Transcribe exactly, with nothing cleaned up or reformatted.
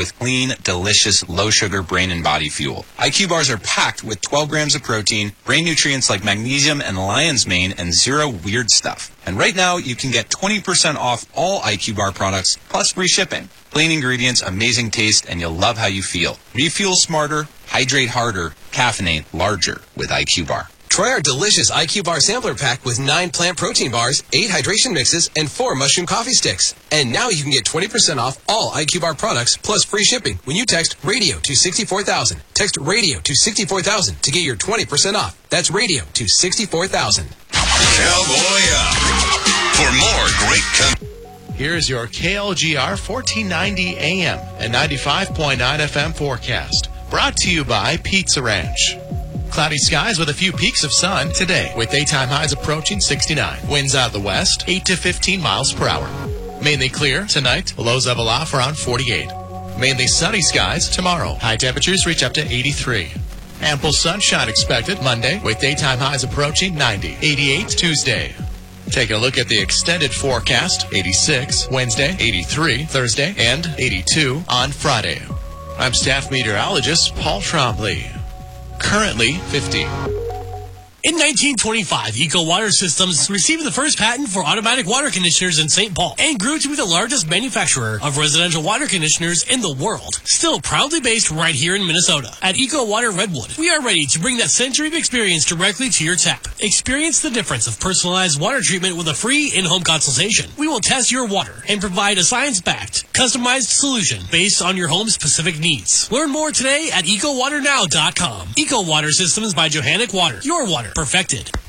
with clean, delicious, low-sugar brain and body fuel. I Q bars are packed with twelve grams of protein, brain nutrients like magnesium and lion's mane, and zero weird stuff. And right now, you can get twenty percent off all I Q bar products, plus free shipping. Plain ingredients, amazing taste, and you'll love how you feel. Refuel smarter, hydrate harder, caffeinate larger with I Q bar. Try our delicious I Q Bar Sampler Pack with nine plant protein bars, eight hydration mixes, and four mushroom coffee sticks. And now you can get twenty percent off all I Q Bar products plus free shipping when you text RADIO to sixty-four thousand. Text RADIO to sixty-four thousand to get your twenty percent off. That's RADIO to sixty-four thousand. Cowboy up for more great country. Here's your K L G R fourteen ninety A M and ninety-five point nine F M forecast. Brought to you by Pizza Ranch. Cloudy skies with a few peaks of sun today, with daytime highs approaching sixty-nine. Winds out of the west, eight to fifteen miles per hour. Mainly clear tonight, lows level off around forty-eight. Mainly sunny skies tomorrow. High temperatures reach up to eighty-three. Ample sunshine expected Monday, with daytime highs approaching ninety. eighty-eight Tuesday. Taking a look at the extended forecast, eighty-six Wednesday, eighty-three Thursday, and eighty-two on Friday. I'm staff meteorologist Paul Trombley. Currently fifty. In nineteen twenty-five, Eco Water Systems received the first patent for automatic water conditioners in Saint Paul and grew to be the largest manufacturer of residential water conditioners in the world. Still proudly based right here in Minnesota. At Eco Water Redwood, we are ready to bring that century of experience directly to your tap. Experience the difference of personalized water treatment with a free in-home consultation. We will test your water and provide a science-backed, customized solution based on your home's specific needs. Learn more today at eco water now dot com. Eco Water Systems by Johannic Water. Your water perfected.